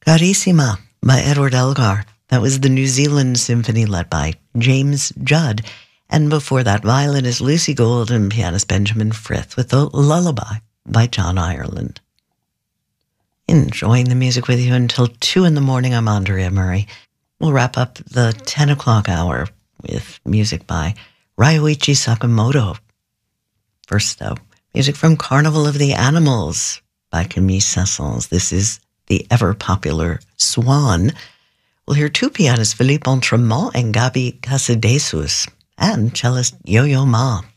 Carissima by Edward Elgar. That was the New Zealand Symphony led by James Judd. And before that, violinist Lucy Gould and pianist Benjamin Frith with the Lullaby by John Ireland. Enjoying the music with you until 2 in the morning. I'm Andrea Murray. We'll wrap up the 10 o'clock hour with music by Ryuichi Sakamoto. First, though, music from Carnival of the Animals by Camille Saint-Saëns. This is the ever-popular Swan. We'll hear two pianists, Philippe Entremont and Gabi Casadesus, and cellist Yo-Yo Ma.